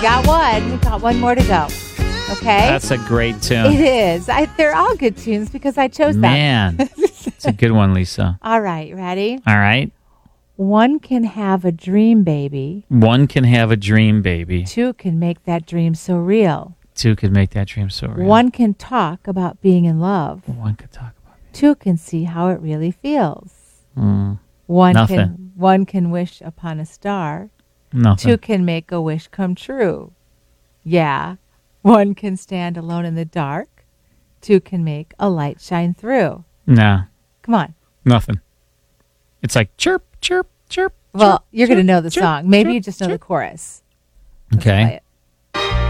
got one. We got one more to go. Okay? That's a great tune. It is. They're all good tunes because I chose them. Man, it's a good one, Lisa. All right, ready? All right. One can have a dream baby. One can have a dream baby. Two can make that dream so real. Two can make that dream so real. One can talk about being in love. One could talk about it. Two can see how it really feels. Nothing. One can wish upon a star. Nothing. Two can make a wish come true. Yeah. One can stand alone in the dark. Two can make a light shine through. Nah. Come on. Nothing. It's like chirp, chirp, chirp. Well, chirp, you're going to know the chirp, song. Maybe chirp, you just know chirp. the chorus. Okay. Let's play it.